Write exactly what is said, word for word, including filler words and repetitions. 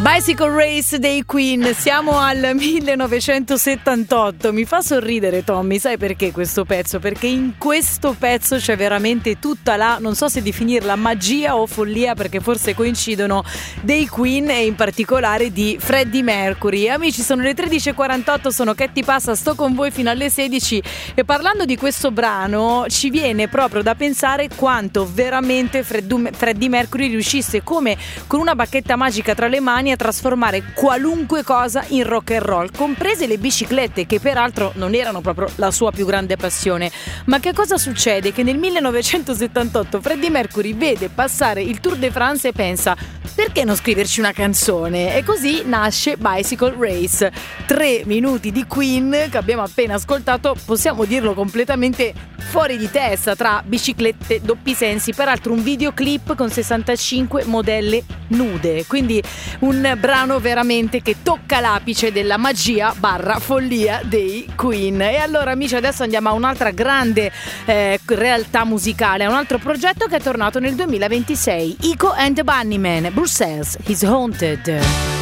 Bicycle Race dei Queen, siamo al millenovecentosettantotto. Mi fa sorridere, Tommy, sai perché questo pezzo? Perché in questo pezzo c'è veramente tutta la, non so se definirla magia o follia, perché forse coincidono, dei Queen e in particolare di Freddie Mercury. Amici, sono le tredici e quarantotto, sono Ketty Passa, sto con voi fino alle sedici e parlando di questo brano ci viene proprio da pensare quanto veramente Freddie Mercury riuscisse, come con una bacchetta magica tra le mani, a trasformare qualunque cosa in rock and roll, comprese le biciclette, che peraltro non erano proprio la sua più grande passione. Ma che cosa succede? Che nel millenovecentosettantotto Freddie Mercury vede passare il Tour de France e pensa: perché non scriverci una canzone? E così nasce Bicycle Race. Tre minuti di Queen che abbiamo appena ascoltato, possiamo dirlo completamente fuori di testa, tra biciclette, doppi sensi, peraltro un videoclip con sessantacinque modelle nude, quindi un brano veramente che tocca l'apice della magia barra follia dei Queen. E allora, amici, adesso andiamo a un'altra grande eh, realtà musicale, a un altro progetto che è tornato nel duemilaventisei, Echo and the Bunnymen, Brussels is Haunted.